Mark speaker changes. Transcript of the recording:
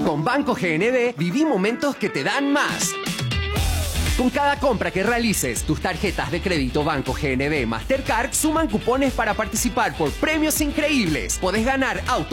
Speaker 1: Con Banco GNB viví momentos que te dan más. Con cada compra que realices, tus tarjetas de crédito Banco GNB Mastercard suman cupones para participar por premios increíbles. Podés ganar auto